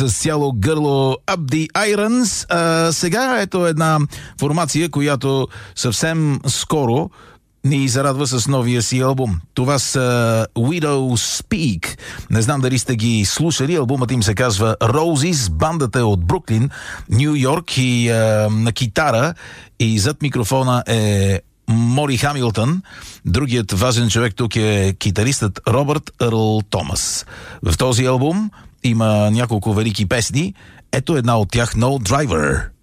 С цяло гърло Up the Irons. Сега ето една формация, която съвсем скоро ни зарадва с новия си албум. Това са Widow Speak. Не знам дали сте ги слушали. Албумът им се казва Roses. Бандата е от Бруклин, Ню Йорк и на китара и зад микрофона е Мори Хамилтън. Другият важен човек тук е китаристът РобъртЪрл Томас. В този албум има няколко велики песни. Ето една от тях, No Driver.